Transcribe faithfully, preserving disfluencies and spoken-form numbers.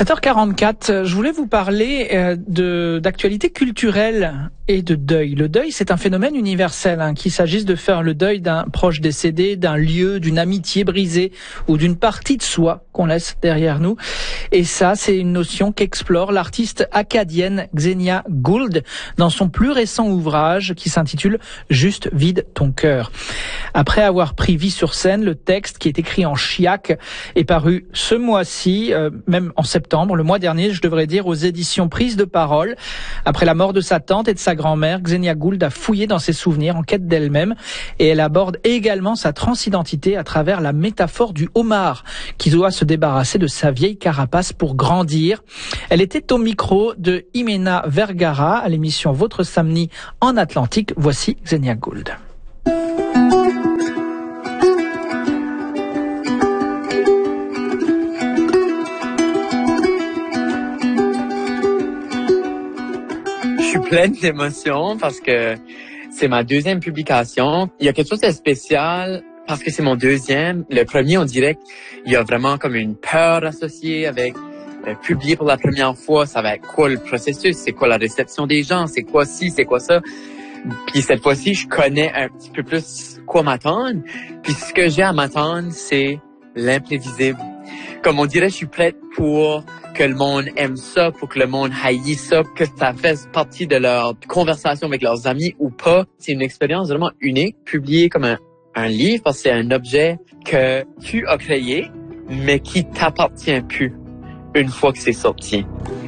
sept heures quarante-quatre, je voulais vous parler euh, de d'actualité culturelle et de deuil. Le deuil, c'est un phénomène universel, hein, qu'il s'agisse de faire le deuil d'un proche décédé, d'un lieu, d'une amitié brisée ou d'une partie de soi qu'on laisse derrière nous. Et ça, c'est une notion qu'explore l'artiste acadienne Xenia Gould dans son plus récent ouvrage qui s'intitule « Juste vide ton cœur ». Après avoir pris vie sur scène, le texte, qui est écrit en chiac, est paru ce mois-ci, euh, même en septembre, le mois dernier, je devrais dire, aux éditions Prise de Parole. Après la mort de sa tante et de sa grand-mère, Xenia Gould a fouillé dans ses souvenirs en quête d'elle-même et elle aborde également sa transidentité à travers la métaphore du homard qui doit se débarrasser de sa vieille carapace pour grandir. Elle était au micro de Jimena Vergara à l'émission Votre Samedi en Atlantique. Voici Xenia Gould. Je suis pleine d'émotions parce que c'est ma deuxième publication. Il y a quelque chose de spécial parce que c'est mon deuxième. Le premier, on dirait qu'il y a vraiment comme une peur associée avec euh, publier pour la première fois. Ça va être quoi le processus? C'est quoi la réception des gens? C'est quoi ci? C'est quoi ça? Puis cette fois-ci, je connais un petit peu plus quoi m'attendre. Puis ce que j'ai à m'attendre, c'est l'imprévisible. Comme on dirait, je suis prête pour que le monde aime ça, pour que le monde haïsse ça, que ça fasse partie de leur conversation avec leurs amis ou pas. C'est une expérience vraiment unique, publiée comme un, un livre, parce que c'est un objet que tu as créé, mais qui t'appartient plus une fois que c'est sorti.